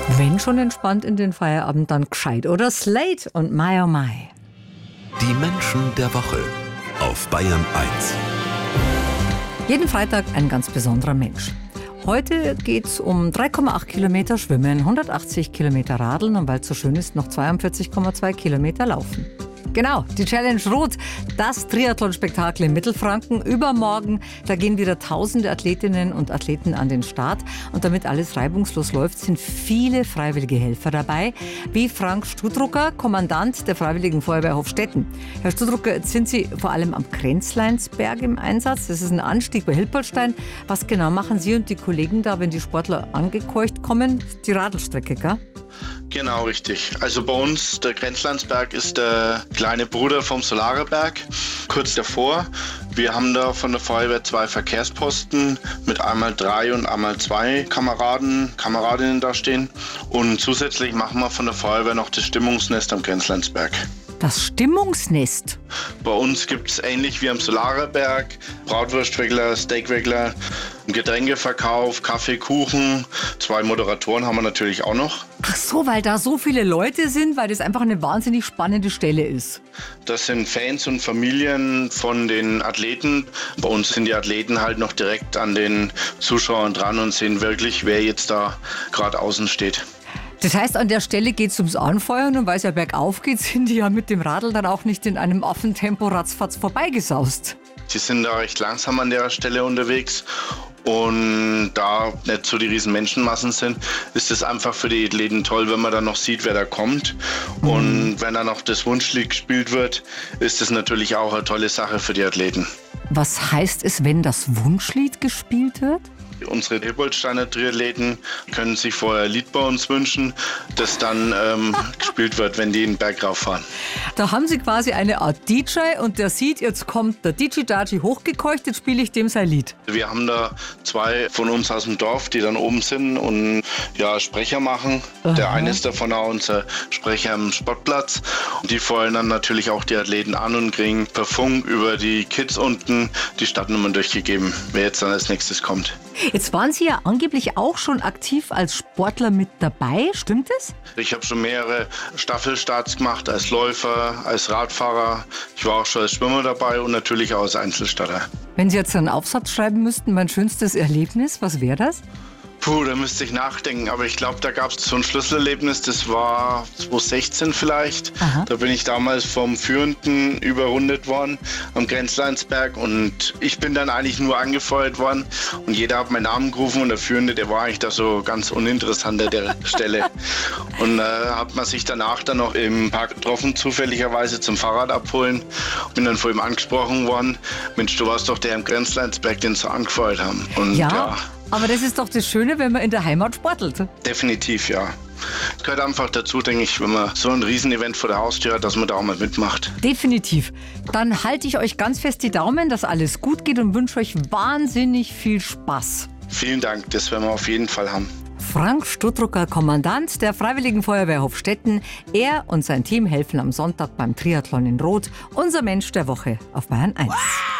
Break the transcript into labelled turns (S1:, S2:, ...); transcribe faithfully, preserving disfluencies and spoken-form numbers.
S1: Wenn schon entspannt in den Feierabend, dann gescheit, oder? Slate und My Oh My.
S2: Die Menschen der Woche auf Bayern eins.
S1: Jeden Freitag ein ganz besonderer Mensch. Heute geht's um drei Komma acht Kilometer Schwimmen, hundertachtzig Kilometer Radeln und weil es so schön ist, noch zweiundvierzig Komma zwei Kilometer Laufen. Genau, die Challenge Rot, das Triathlon-Spektakel in Mittelfranken. Übermorgen, da gehen wieder tausende Athletinnen und Athleten an den Start. Und damit alles reibungslos läuft, sind viele freiwillige Helfer dabei, wie Frank Studrucker, Kommandant der Freiwilligen Feuerwehr Hofstetten. Herr Studrucker, jetzt sind Sie vor allem am Grenzleinsberg im Einsatz. Das ist ein Anstieg bei Hilpoltstein. Was genau machen Sie und die Kollegen da, wenn die Sportler angekeucht kommen? Die Radelstrecke, gell?
S3: Genau, richtig. Also bei uns, der Grenzleinsberg ist der kleine Bruder vom Solarerberg, kurz davor. Wir haben da von der Feuerwehr zwei Verkehrsposten mit einmal drei und einmal zwei Kameraden, Kameradinnen da stehen. Und zusätzlich machen wir von der Feuerwehr noch das Stimmungsnest am Grenzleinsberg.
S1: Das Stimmungsnest?
S3: Bei uns gibt es ähnlich wie am Solarerberg Bratwurstregler, Steakregler, Getränkeverkauf, Kaffee, Kuchen. Zwei Moderatoren haben wir natürlich auch noch.
S1: Ach so, weil da so viele Leute sind, weil das einfach eine wahnsinnig spannende Stelle ist.
S3: Das sind Fans und Familien von den Athleten. Bei uns sind die Athleten halt noch direkt an den Zuschauern dran und sehen wirklich, wer jetzt da gerade außen steht.
S1: Das heißt, an der Stelle geht es ums Anfeuern und weil es ja bergauf geht, sind die ja mit dem Radl dann auch nicht in einem Affentempo ratzfatz vorbeigesaust.
S3: Die sind da recht langsam an der Stelle unterwegs. Und da nicht so die riesen Menschenmassen sind, ist es einfach für die Athleten toll, wenn man dann noch sieht, wer da kommt. Mhm. Und wenn dann noch das Wunschlied gespielt wird, ist es natürlich auch eine tolle Sache für die Athleten.
S1: Was heißt es, wenn das Wunschlied gespielt wird?
S3: Unsere Hilpoltsteiner Triathleten können sich vorher ein Lied bei uns wünschen, das dann ähm, gespielt wird, wenn die den Berg rauffahren.
S1: Da haben Sie quasi eine Art D J und der sieht, jetzt kommt der D J Daji hochgekeucht, jetzt spiele ich dem sein Lied.
S3: Wir haben da zwei von uns aus dem Dorf, die dann oben sind und ja, Sprecher machen. Aha. Der eine ist davon auch unser Sprecher am Sportplatz. Und die feuern dann natürlich auch die Athleten an und kriegen per Funk über die Kids unten die Stadtnummern durchgegeben, wer jetzt dann als nächstes kommt.
S1: Jetzt waren Sie ja angeblich auch schon aktiv als Sportler mit dabei, stimmt es?
S3: Ich habe schon mehrere Staffelstarts gemacht, als Läufer, als Radfahrer. Ich war auch schon als Schwimmer dabei und natürlich auch als Einzelstarter.
S1: Wenn Sie jetzt einen Aufsatz schreiben müssten, mein schönstes Erlebnis, was wäre das?
S3: Puh, da müsste ich nachdenken, aber ich glaube, da gab es so ein Schlüsselerlebnis, das war zweitausendsechzehn vielleicht. Aha. Da bin ich damals vom Führenden überrundet worden am Grenzleinsberg und ich bin dann eigentlich nur angefeuert worden und jeder hat meinen Namen gerufen und der Führende, der war eigentlich da so ganz uninteressant an der Stelle. Und äh, hat man sich danach dann noch im Park getroffen, zufälligerweise zum Fahrrad abholen. Bin dann vor ihm angesprochen worden, Mensch, du warst doch der am Grenzleinsberg, den sie angefeuert haben. Und
S1: ja.
S3: ja
S1: Aber das ist doch das Schöne, wenn man in der Heimat sportelt.
S3: Definitiv, ja. Gehört einfach dazu, denke ich, wenn man so ein Riesenevent vor der Haustür hat, dass man da auch mal mitmacht.
S1: Definitiv. Dann halte ich euch ganz fest die Daumen, dass alles gut geht und wünsche euch wahnsinnig viel Spaß.
S3: Vielen Dank, das werden wir auf jeden Fall haben.
S1: Frank Studrucker, Kommandant der Freiwilligen Feuerwehr Hofstetten. Er und sein Team helfen am Sonntag beim Triathlon in Rot. Unser Mensch der Woche auf Bayern eins.